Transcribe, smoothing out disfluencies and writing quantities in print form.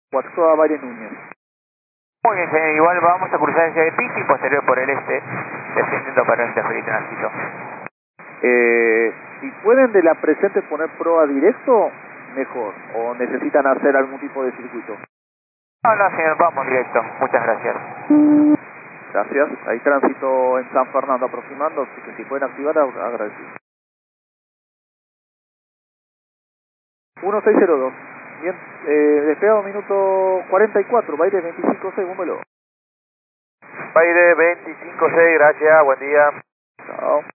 Guaxoa Valle Núñez. Muy bien, señor, igual vamos a cruzar hacia el pista y posterior por el este, descendiendo para interferir tránsito. Si pueden de la presente poner proa directo, mejor. ¿O necesitan hacer algún tipo de circuito? No, no, señor, vamos directo. Muchas gracias. Gracias. Hay tránsito en San Fernando aproximando, así que si pueden activar, agradecido. 1602. Bien, despegado minuto 44, Baile 25-6, búmelo. Baile 25-6, gracias, buen día. Chao.